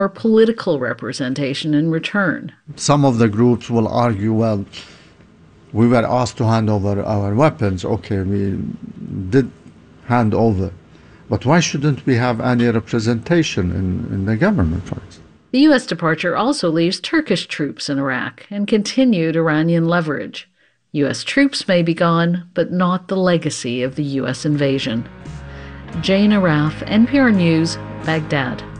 or political representation in return. Some of the groups will argue, well, we were asked to hand over our weapons. Okay, we did hand over. But why shouldn't we have any representation in the government, for instance? The U.S. departure also leaves Turkish troops in Iraq and continued Iranian leverage. U.S. troops may be gone, but not the legacy of the U.S. invasion. Jane Arraf, NPR News, Baghdad.